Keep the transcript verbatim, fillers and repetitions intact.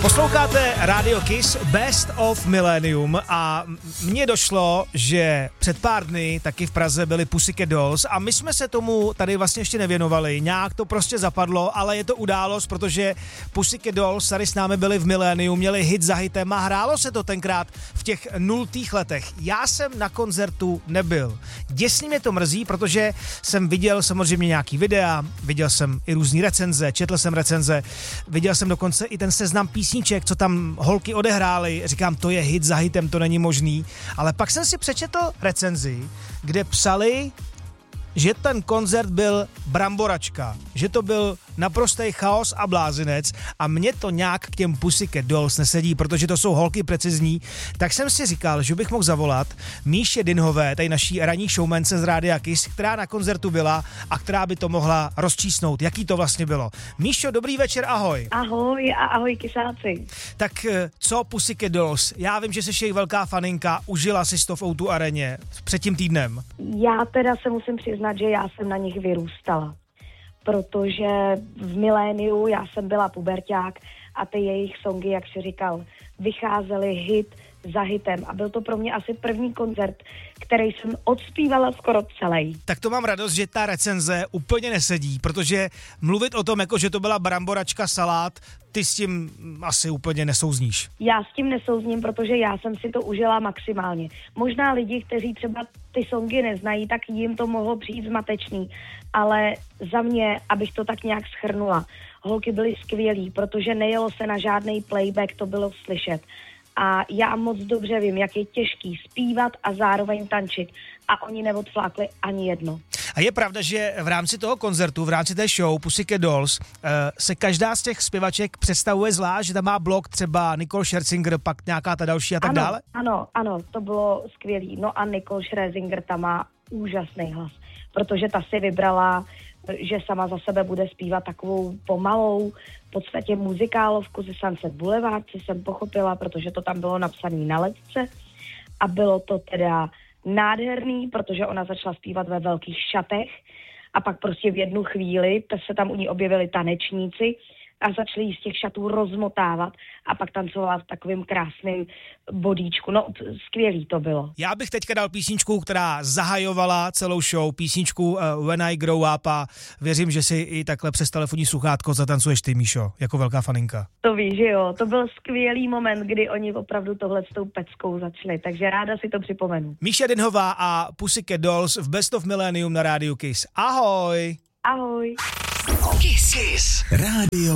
Posloucháte Radio Kiss Best of Millennium a mně došlo, že před pár dny taky v Praze byli Pussycat Dolls a my jsme se tomu tady vlastně ještě nevěnovali, nějak to prostě zapadlo, ale je to událost, protože Pussycat Dolls tady s námi byli v Millennium, měli hit za hitem a hrálo se to tenkrát v těch nultých letech. Já jsem na koncertu nebyl. Děsně mě to mrzí, protože jsem viděl samozřejmě nějaký videa, viděl jsem i různý recenze, četl jsem recenze, viděl jsem dokonce i ten seznam písniček, co tam holky odehrály, říkám, to je hit za hitem, to není možný, ale pak jsem si přečetl recenzi, kde psali, že ten koncert byl bramboračka, že to byl naprostý chaos a blázinec a mě to nějak k těm Pussycat Dolls nesedí, protože to jsou holky precizní, tak jsem si říkal, že bych mohl zavolat Míše Dinhové, tady naší ranní showmance z Rádia Kiss, která na koncertu byla a která by to mohla rozčísnout, jaký to vlastně bylo. Míšo, dobrý večer, ahoj. Ahoj a ahoj kysáci. Tak co Pussycat Dolls? Já vím, že jsi jejich velká faninka, užila si to v ó dvě areně před tím týdnem. Já teda se musím přiznat, že já jsem na nich vyrůstala, protože v miléniu já jsem byla puberťák a ty jejich songy, jak si říkal, vycházely hit za hitem a byl to pro mě asi první koncert, který jsem odspívala skoro celý. Tak to mám radost, že ta recenze úplně nesedí, protože mluvit o tom, jako že to byla bramboračka salát, ty s tím asi úplně nesouzníš. Já s tím nesouzním, protože já jsem si to užila maximálně. Možná lidi, kteří třeba ty songy neznají, tak jim to mohlo přijít zmatečný, ale za mě, abych to tak nějak shrnula, holky byly skvělý, protože nejelo se na žádný playback, to bylo slyšet. A já moc dobře vím, jak je těžký zpívat a zároveň tančit. A oni neodflákli ani jedno. A je pravda, že v rámci toho koncertu, v rámci té show Pussycat Dolls, se každá z těch zpěvaček představuje zvlášť, že tam má blok třeba Nicole Scherzinger, pak nějaká ta další a tak ano, dále? Ano, ano, to bylo skvělý. No a Nicole Scherzinger tam má úžasný hlas, protože ta si vybrala, že sama za sebe bude zpívat takovou pomalou, v podstatě muzikálovku ze Sunset Boulevard, co jsem pochopila, protože to tam bylo napsané na ledce a bylo to teda nádherný, protože ona začala zpívat ve velkých šatech a pak prostě v jednu chvíli se tam u ní objevili tanečníci a začali jí z těch šatů rozmotávat a pak tancovala v takovým krásným bodíčku. No, skvělý to bylo. Já bych teďka dal písničku, která zahajovala celou show, písničku uh, When I Grow Up a věřím, že si i takhle přes telefonní sluchátko zatancuješ ty, Míšo, jako velká faninka. To víš, že jo, to byl skvělý moment, kdy oni opravdu tohle s tou peckou začali, takže ráda si to připomenu. Míša Dinhová a Pussycat Dolls v Best of Millennium na Rádiu Kiss. Ahoj! Ahoj! Kiss. Kiss. Rádio